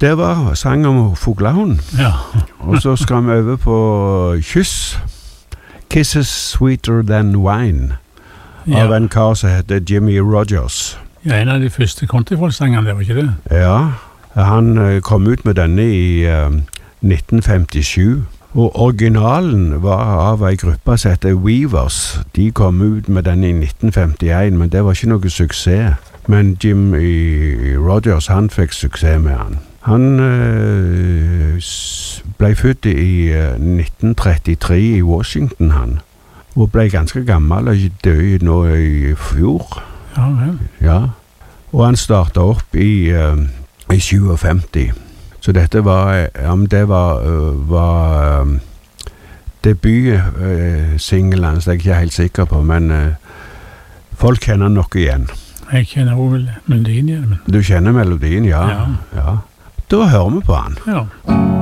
Det var sang om fuglehund. Ja. Og så skal vi over på kyss. Kisses Sweeter Than Wine. Av en kar som heter Jimmy Rogers. Ja, en av de første countryfolk-sangene, det var ikke det? Ja, han kom ut med denne i 1957. Og originalen var av en gruppe som heter Weavers. De kom ut med den i 1951, men det var ikke noe suksess. Men Jimmy Rogers, han fikk suksess med han. Han ble født i 1933 i Washington, han. Og ble ganske gammel og død nå i fjor. Ja, vel. Ja. Og han startet opp i 57. Så dette var, om det var debut-singelen, så jeg er ikke helt sikker på, men folk kjenner nok igjen. Jeg kjenner jo vel melodien, ja. Men... Du kjenner melodien, ja. Ja. Ja. Da hører vi på han. Ja.